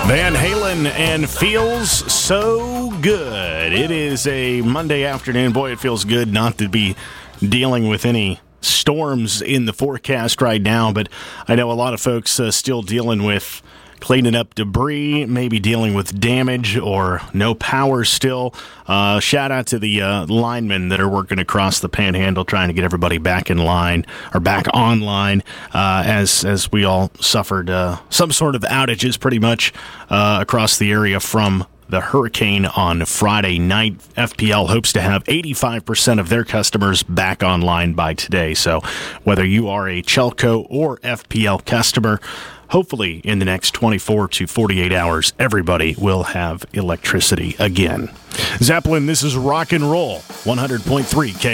Van Halen and Feels So Good. It is a Monday afternoon. Boy, it feels good not to be dealing with any storms in the forecast right now, but I know a lot of folks still dealing with cleaning up debris, maybe dealing with damage or no power still. Shout out to the linemen that are working across the panhandle trying to get everybody back in line or back online as we all suffered some sort of outages pretty much across the area from the hurricane on Friday night. FPL hopes to have 85% of their customers back online by today. So whether you are a Chelco or FPL customer, hopefully in the next 24 to 48 hours, everybody will have electricity again. Zeppelin, this is rock and roll. 100.3 K.